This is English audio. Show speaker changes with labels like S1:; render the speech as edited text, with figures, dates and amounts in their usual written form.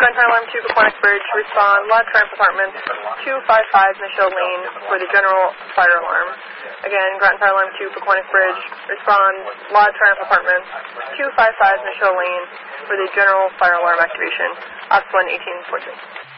S1: Groton Fire Alarm 2, Paquonic Bridge, respond, Lod Triumph Apartments, 255 Michelle Lane for the general fire alarm. Again, Groton Fire Alarm 2, Paquonic Bridge, respond, Lod Triumph Apartments, 255 Michelle Lane for the general fire alarm activation. Ops 1, 1814.